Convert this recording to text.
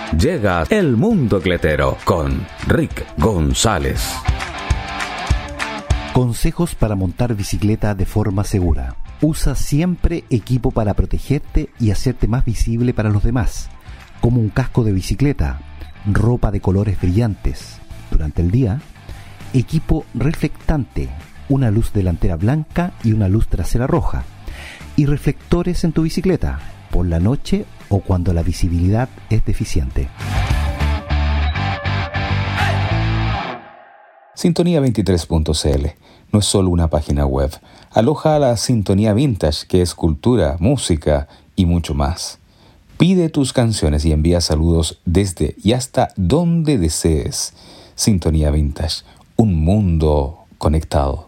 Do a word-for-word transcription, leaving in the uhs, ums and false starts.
Llega El Mundo Cletero con Rick González. Consejos para montar bicicleta de forma segura. Usa siempre equipo para protegerte y hacerte más visible para los demás, como un casco de bicicleta, ropa de colores brillantes durante el día, equipo reflectante, una luz delantera blanca y una luz trasera roja, y reflectores en tu bicicleta, por la noche o cuando la visibilidad es deficiente. Sintonía veintitrés punto c l no es solo una página web. Aloja la Sintonía Vintage, que es cultura, música y mucho más. Pide tus canciones y envía saludos desde y hasta donde desees. Sintonía Vintage, un mundo conectado.